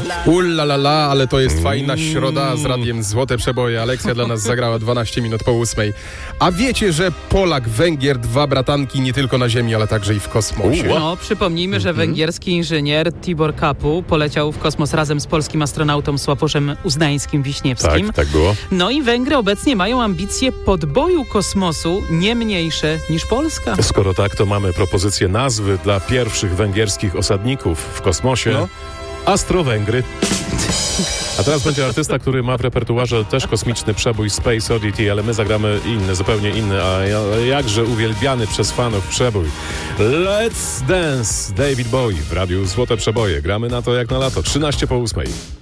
Ulalala, ale to jest fajna środa z radiem Złote Przeboje. Aleksja dla nas zagrała 12 minut po 8. A wiecie, że Polak, Węgier, dwa bratanki nie tylko na ziemi, ale także i w kosmosie. No, przypomnijmy, że węgierski inżynier Tibor Kapu poleciał w kosmos razem z polskim astronautą Sławoszem Uznańskim-Wiśniewskim. Tak było. No i Węgry obecnie mają ambicje podboju kosmosu nie mniejsze niż Polska. Skoro tak, to mamy propozycję nazwy dla pierwszych węgierskich osadników w kosmosie. No. Astrowęgry. A teraz będzie artysta, który ma w repertuarze też kosmiczny przebój Space Oddity, ale my zagramy inny, zupełnie inny, a jakże uwielbiany przez fanów przebój. Let's Dance, David Bowie w radiu Złote Przeboje. Gramy na to jak na lato, 13 po 8.